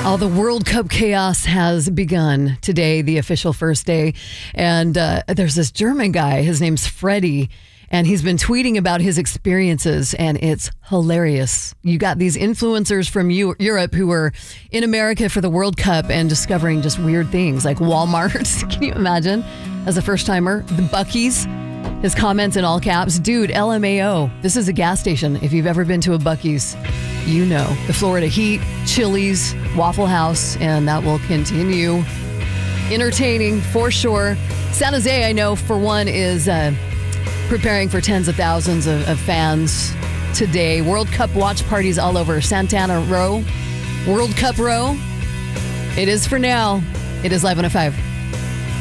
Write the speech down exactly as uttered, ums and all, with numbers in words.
All the World Cup chaos has begun today, the official first day. And uh, there's this German guy, his name's Freddie, and he's been tweeting about his experiences, and it's hilarious. You got these influencers from U- Europe who were in America for the World Cup and discovering just weird things like Walmart. Can you imagine? As a first-timer, the Buc-ee's. His comments in all caps, dude, L M A O. This is a gas station. If you've ever been to a Buc-ee's, you know. The Florida Heat, Chili's, Waffle House, and that will continue. Entertaining for sure. San Jose, I know, for one, is uh, preparing for tens of thousands of, of fans today. World Cup watch parties all over Santana Row. World Cup Row. It is for now. It is Live one oh five.